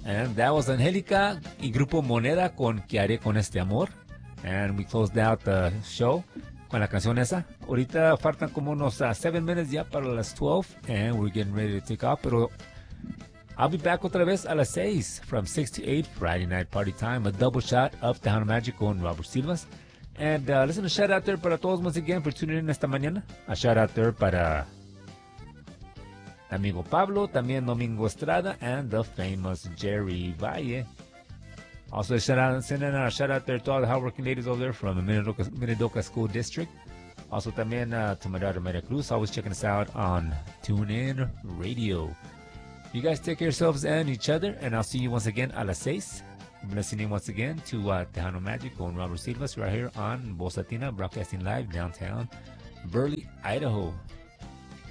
And that was Angélica y Grupo Moneda con ¿Qué haré con este amor? And we closed out the show con la canción esa. Ahorita faltan como unos 7 minutes ya para las 12 and we're getting ready to take off. Pero I'll be back otra vez a las 6 from 6 to 8 Friday night party time. A double shot of Tejano Magic con Robert Silvas. And listen, a shout out there para todos once again for tuning in esta mañana. A shout out there para amigo Pablo, también Domingo Estrada, and the famous Jerry Valle. Also, sending a shout out there to all the hardworking ladies over there from the Minidoka School District. Also, también to my daughter Maria Cruz, always checking us out on TuneIn Radio. You guys take care of yourselves and each other, and I'll see you once again a las 6. I'm listening once again to Tejano Magic on Robert Silvas right here on Voz Latina, broadcasting live downtown Burley, Idaho.